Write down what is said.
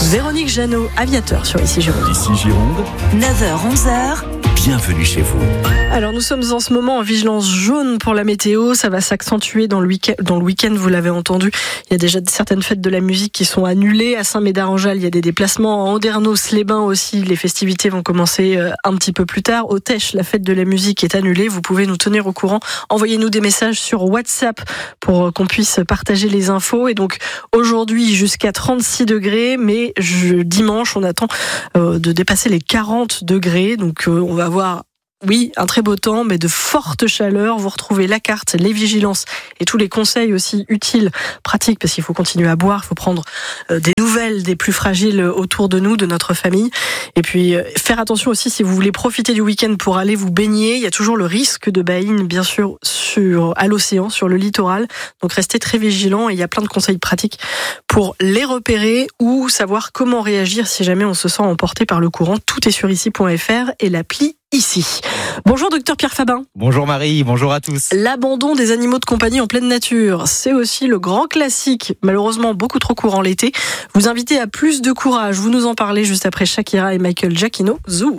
Véronique Jeannot, aviateur sur Ici Gironde. Ici Gironde, 9h-11h. bienvenue chez vous. Alors nous sommes en ce moment en vigilance jaune pour la météo, ça va s'accentuer dans le week-end, vous l'avez entendu. Il y a déjà certaines fêtes de la musique qui sont annulées. À Saint-Médard-en-Jalles, il y a des déplacements. À Andernos-les-Bains aussi, les festivités vont commencer un petit peu plus tard. Au Tèche, la fête de la musique est annulée. Vous pouvez nous tenir au courant. Envoyez-nous des messages sur WhatsApp pour qu'on puisse partager les infos. Et donc aujourd'hui jusqu'à 36 degrés, mais dimanche on attend de dépasser les 40 degrés. Donc on va avoir un très beau temps, mais de fortes chaleurs. Vous retrouvez la carte, les vigilances et tous les conseils aussi utiles, pratiques, parce qu'il faut continuer à boire, il faut prendre des nouvelles des plus fragiles autour de nous, de notre famille. Et puis, faire attention aussi si vous voulez profiter du week-end pour aller vous baigner. Il y a toujours le risque de baïne, bien sûr, à l'océan, sur le littoral. Donc, restez très vigilants et il y a plein de conseils pratiques pour les repérer ou savoir comment réagir si jamais on se sent emporté par le courant. Tout est sur ici.fr et l'appli Ici. Bonjour docteur Pierre Fabin. Bonjour Marie, bonjour à tous. L'abandon des animaux de compagnie en pleine nature, c'est aussi le grand classique, malheureusement beaucoup trop courant l'été. Vous invitez à plus de courage, vous nous en parlez juste après Shakira et Michael Giacchino, Zoo.